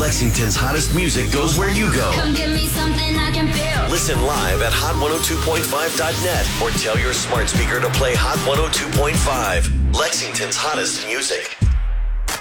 Lexington's hottest music goes where you go. Come give me something I can feel. Listen live at hot102.5.net or tell your smart speaker to play Hot 102.5, Lexington's hottest music.